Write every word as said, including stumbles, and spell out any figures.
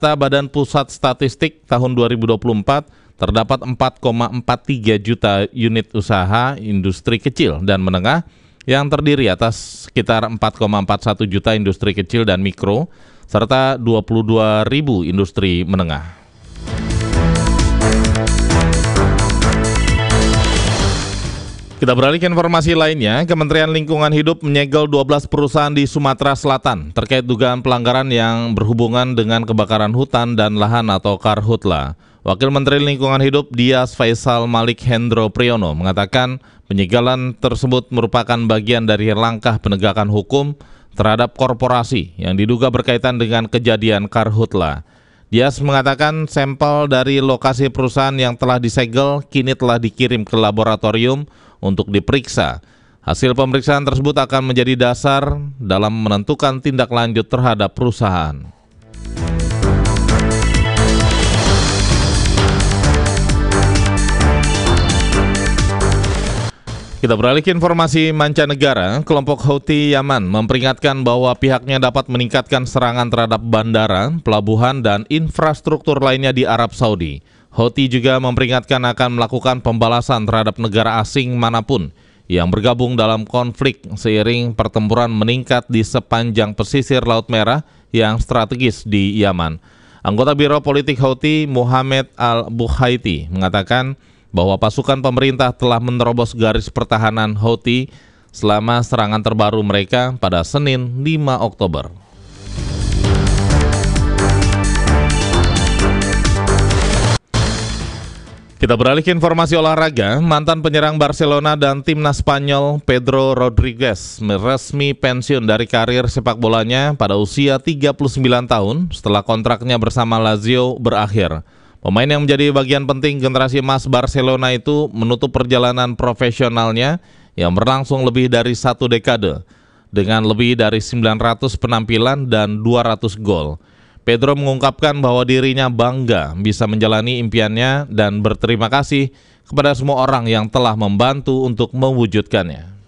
Data Badan Pusat Statistik tahun dua ribu dua puluh empat, terdapat empat koma empat tiga juta unit usaha industri kecil dan menengah yang terdiri atas sekitar empat koma empat satu juta industri kecil dan mikro, serta dua puluh dua ribu industri menengah. Kita beralih ke informasi lainnya. Kementerian Lingkungan Hidup menyegel dua belas perusahaan di Sumatera Selatan terkait dugaan pelanggaran yang berhubungan dengan kebakaran hutan dan lahan atau Karhutla. Wakil Menteri Lingkungan Hidup Dias Faisal Malik Hendro Priyono mengatakan penyegelan tersebut merupakan bagian dari langkah penegakan hukum terhadap korporasi yang diduga berkaitan dengan kejadian Karhutla. Dias mengatakan sampel dari lokasi perusahaan yang telah disegel kini telah dikirim ke laboratorium untuk diperiksa. Hasil pemeriksaan tersebut akan menjadi dasar dalam menentukan tindak lanjut terhadap perusahaan. Kita beralih ke informasi mancanegara. Kelompok Houthi Yaman memperingatkan bahwa pihaknya dapat meningkatkan serangan terhadap bandara, pelabuhan, dan infrastruktur lainnya di Arab Saudi. Houthi juga memperingatkan akan melakukan pembalasan terhadap negara asing manapun yang bergabung dalam konflik seiring pertempuran meningkat di sepanjang pesisir Laut Merah yang strategis di Yaman. Anggota Biro Politik Houthi Muhammad Al-Bukhaiti mengatakan bahwa pasukan pemerintah telah menerobos garis pertahanan Houthi selama serangan terbaru mereka pada Senin lima Oktober. Kita beralih ke informasi olahraga. Mantan penyerang Barcelona dan timnas Spanyol Pedro Rodriguez resmi pensiun dari karir sepak bolanya pada usia tiga puluh sembilan tahun setelah kontraknya bersama Lazio berakhir. Pemain yang menjadi bagian penting generasi emas Barcelona itu menutup perjalanan profesionalnya yang berlangsung lebih dari satu dekade dengan lebih dari sembilan ratus penampilan dan dua ratus gol. Pedro mengungkapkan bahwa dirinya bangga bisa menjalani impiannya dan berterima kasih kepada semua orang yang telah membantu untuk mewujudkannya.